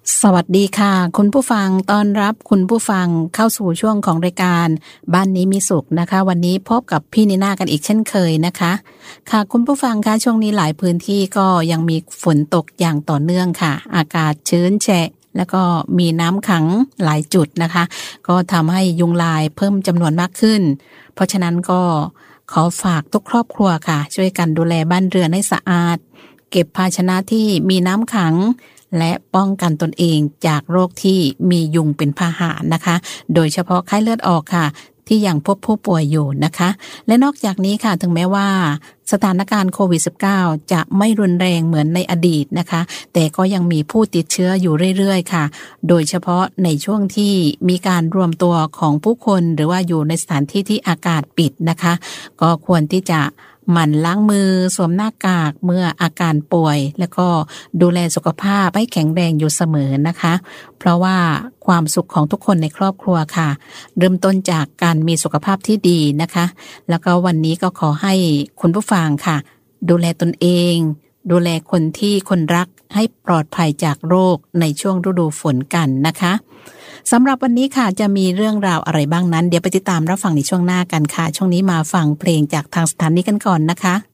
สวัสดีค่ะคุณผู้ฟังต้อนรับคุณผู้ฟังเข้าสู่ช่วงของรายการบ้านนี้มีสุขนะคะวันนี้พบกับพี่นีน่ากันอีกเช่นเคยนะคะค่ะคุณผู้ฟังคะช่วงนี้หลายพื้นที่ก็ยังมีฝนตกอย่างต่อเนื่องค่ะอากาศชื้นแฉะแล้วก็มีน้ำขังหลายจุดนะคะก็ทำให้ยุงลายเพิ่มจำนวนมากขึ้นเพราะฉะนั้นก็ขอฝากทุกครอบครัวค่ะช่วยกันดูแลบ้านเรือนให้สะอาดเก็บภาชนะที่มีน้ำขังและป้องกันตนเองจากโรคที่มียุงเป็นพาหะนะคะโดยเฉพาะไข้เลือดออกค่ะที่ยังพบผู้ป่วยอยู่นะคะและนอกจากนี้ค่ะถึงแม้ว่าสถานการณ์โควิด -19 จะไม่รุนแรงเหมือนในอดีตนะคะแต่ก็ยังมีผู้ติดเชื้ออยู่เรื่อยๆค่ะโดยเฉพาะในช่วงที่มีการรวมตัวของผู้คนหรือว่าอยู่ในสถานที่ที่อากาศปิดนะคะก็ควรที่จะหมั่นล้างมือสวมหน้ากากเมื่ออาการป่วยแล้วก็ดูแลสุขภาพให้แข็งแรงอยู่เสมอนะคะเพราะว่าความสุขของทุกคนในครอบครัวค่ะเริ่มต้นจากการมีสุขภาพที่ดีนะคะแล้วก็วันนี้ก็ขอให้คุณผู้ฟังค่ะดูแลตนเองดูแลคนที่คนรักให้ปลอดภัยจากโรคในช่วงฤดูฝนกันนะคะสำหรับวันนี้ค่ะจะมีเรื่องราวอะไรบ้างนั้นเดี๋ยวไปติดตามรับฟังในช่วงหน้ากันค่ะช่วงนี้มาฟังเพลงจากทางสถานีกันก่อนนะคะ